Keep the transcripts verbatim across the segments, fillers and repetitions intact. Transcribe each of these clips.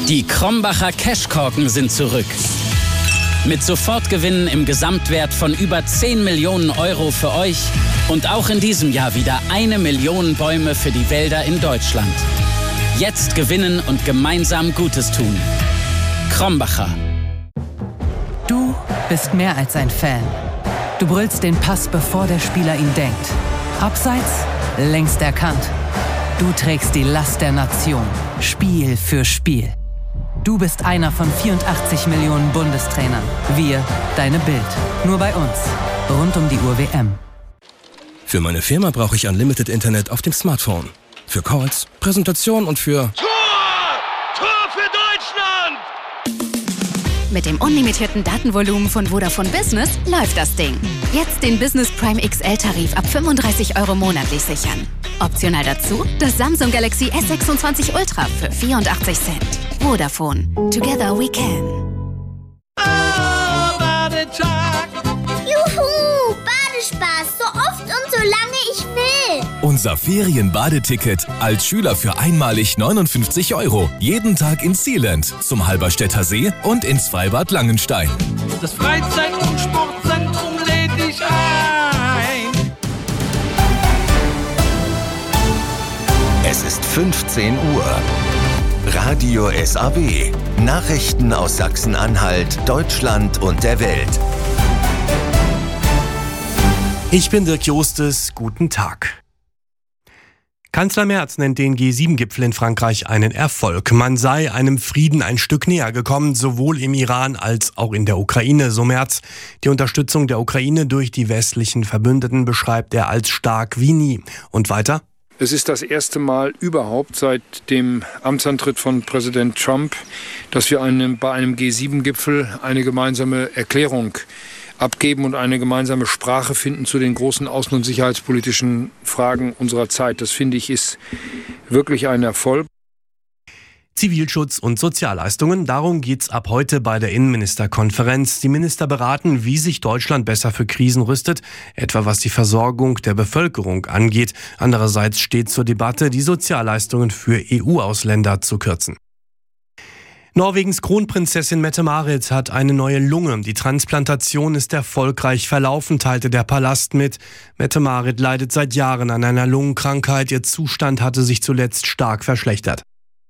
Die Krombacher Cashkorken sind zurück. Mit Sofortgewinnen im Gesamtwert von über zehn Millionen Euro für euch und auch in diesem Jahr wieder eine Million Bäume für die Wälder in Deutschland. Jetzt gewinnen und gemeinsam Gutes tun. Krombacher. Du bist mehr als ein Fan. Du brüllst den Pass, bevor der Spieler ihn denkt. Abseits, längst erkannt. Du trägst die Last der Nation, Spiel für Spiel. Du bist einer von vierundachtzig Millionen Bundestrainern. Wir, deine Bild. Nur bei uns. Rund um die Uhr W M. Für meine Firma brauche ich Unlimited Internet auf dem Smartphone. Für Calls, Präsentation und für... Tor! Tor für Deutschland! Mit dem unlimitierten Datenvolumen von Vodafone Business läuft das Ding. Jetzt den Business Prime X L-Tarif ab fünfunddreißig Euro monatlich sichern. Optional dazu das Samsung Galaxy S sechsundzwanzig Ultra für vierundachtzig Cent. Vodafone. Together we can. Oh, Badetag! Juhu, Badespaß, so oft und so lange ich will. Unser Ferienbadeticket als Schüler für einmalig neunundfünfzig Euro. Jeden Tag ins Sealand, zum Halberstädter See und ins Freibad Langenstein. Das Freizeit- und Sportzentrum lädt dich ein. Es ist fünfzehn Uhr. Radio S A W. Nachrichten aus Sachsen-Anhalt, Deutschland und der Welt. Ich bin Dirk Jostes. Guten Tag. Kanzler Merz nennt den G sieben Gipfel in Frankreich einen Erfolg. Man sei einem Frieden ein Stück näher gekommen, sowohl im Iran als auch in der Ukraine, so Merz. Die Unterstützung der Ukraine durch die westlichen Verbündeten beschreibt er als stark wie nie. Und weiter? Es ist das erste Mal überhaupt seit dem Amtsantritt von Präsident Trump, dass wir einem, bei einem G sieben Gipfel eine gemeinsame Erklärung abgeben und eine gemeinsame Sprache finden zu den großen außen- und sicherheitspolitischen Fragen unserer Zeit. Das, finde ich, ist wirklich ein Erfolg. Zivilschutz und Sozialleistungen, darum geht's ab heute bei der Innenministerkonferenz. Die Minister beraten, wie sich Deutschland besser für Krisen rüstet, etwa was die Versorgung der Bevölkerung angeht. Andererseits steht zur Debatte, die Sozialleistungen für E U-Ausländer zu kürzen. Norwegens Kronprinzessin Mette-Marit hat eine neue Lunge. Die Transplantation ist erfolgreich verlaufen, teilte der Palast mit. Mette-Marit leidet seit Jahren an einer Lungenkrankheit. Ihr Zustand hatte sich zuletzt stark verschlechtert.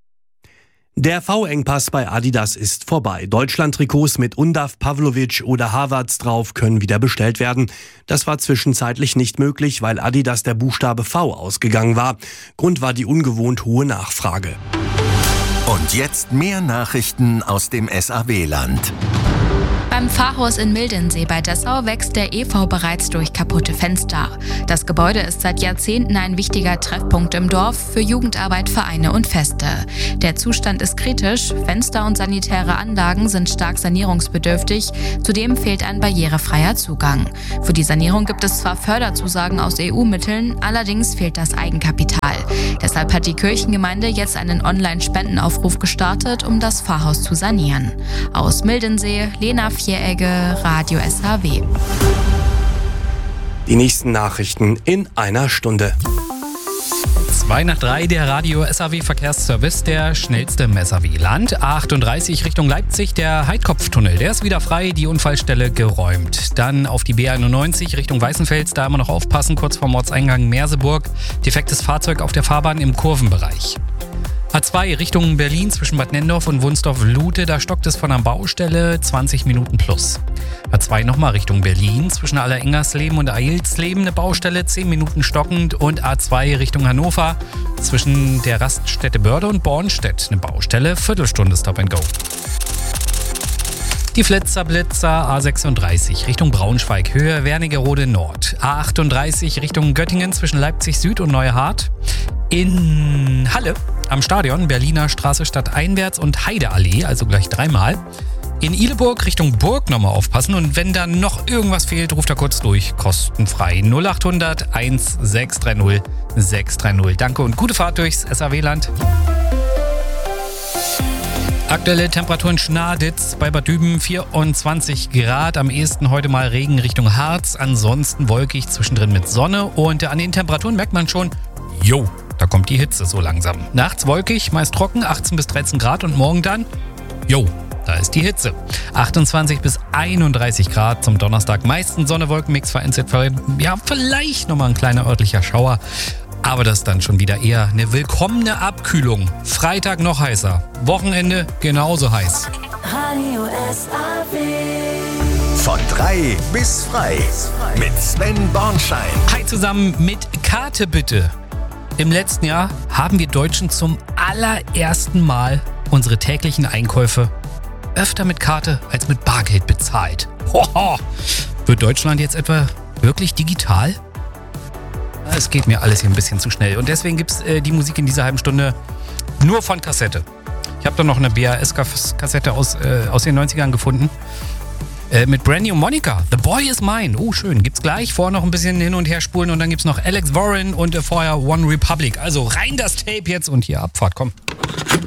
Der V-Engpass bei Adidas ist vorbei. Deutschland-Trikots mit Undav, Pavlovic oder Havertz drauf können wieder bestellt werden. Das war zwischenzeitlich nicht möglich, weil Adidas der Buchstabe V ausgegangen war. Grund war die ungewohnt hohe Nachfrage. Und jetzt mehr Nachrichten aus dem S A W-Land. Beim Pfarrhaus in Mildensee bei Dessau wächst der Efeu bereits durch kaputte Fenster. Das Gebäude ist seit Jahrzehnten ein wichtiger Treffpunkt im Dorf für Jugendarbeit, Vereine und Feste. Der Zustand ist kritisch, Fenster und sanitäre Anlagen sind stark sanierungsbedürftig, zudem fehlt ein barrierefreier Zugang. Für die Sanierung gibt es zwar Förderzusagen aus E U-Mitteln, allerdings fehlt das Eigenkapital. Deshalb hat die Kirchengemeinde jetzt einen Online-Spendenaufruf gestartet, um das Pfarrhaus zu sanieren. Aus Mildensee, Lena Vieregge, Radio S H W. Die nächsten Nachrichten in einer Stunde. zwei nach drei, der Radio S A W Verkehrsservice, der schnellste im S A W-Land. A achtunddreißig Richtung Leipzig, der Heidkopftunnel, der ist wieder frei, die Unfallstelle geräumt. Dann auf die B einundneunzig Richtung Weißenfels, da immer noch aufpassen, kurz vorm Ortseingang Merseburg. Defektes Fahrzeug auf der Fahrbahn im Kurvenbereich. A zwei Richtung Berlin zwischen Bad Nenndorf und Wunsdorf-Lute, da stockt es von der Baustelle zwanzig Minuten plus. A zwei nochmal Richtung Berlin zwischen Allerengersleben und Eilsleben eine Baustelle, zehn Minuten stockend. Und A zwei Richtung Hannover zwischen der Raststätte Börde und Bornstedt eine Baustelle, Viertelstunde Stop and Go. Die Flitzer-Blitzer A sechsunddreißig Richtung Braunschweig, Höhe Wernigerode Nord. A achtunddreißig Richtung Göttingen zwischen Leipzig Süd und Neuhardt. In Halle am Stadion, Berliner Straße stadteinwärts und Heideallee, also gleich dreimal. In Ihleburg Richtung Burg nochmal aufpassen und wenn da noch irgendwas fehlt, ruft er kurz durch, kostenfrei null achthundert sechshundertsechzig dreißig sechshundertdreißig. Danke und gute Fahrt durchs S A W-Land. Aktuelle Temperaturen Schnaditz bei Bad Düben vierundzwanzig Grad, am ehesten heute mal Regen Richtung Harz, ansonsten wolkig zwischendrin mit Sonne und an den Temperaturen merkt man schon, jo, Da kommt die Hitze so langsam. Nachts wolkig, meist trocken, achtzehn bis dreizehn Grad und morgen dann, jo, da ist die Hitze. achtundzwanzig bis einunddreißig Grad zum Donnerstag. Meistens Sonne, Wolkenmix, vereinzelt, ja, vielleicht nochmal ein kleiner örtlicher Schauer. Aber das ist dann schon wieder eher eine willkommene Abkühlung. Freitag noch heißer. Wochenende genauso heiß. Radio S A W. Von drei bis frei. Mit Sven Bornschein. Hi zusammen mit Karte bitte. Im letzten Jahr haben wir Deutschen zum allerersten Mal unsere täglichen Einkäufe öfter mit Karte als mit Bargeld bezahlt. Hoho. Wird Deutschland jetzt etwa wirklich digital? Es geht mir alles hier ein bisschen zu schnell. Und deswegen gibt es äh, die Musik in dieser halben Stunde nur von Kassette. Ich habe da noch eine B A S-Kassette aus, äh, aus den neunzigern gefunden. Äh, mit Brand New Monica. The Boy is Mine. Oh, schön. Gibt's gleich. Vorher noch ein bisschen hin und her spulen. Und dann gibt's noch Alex Warren und äh, vorher One Republic. Also rein das Tape jetzt und hier Abfahrt. Komm.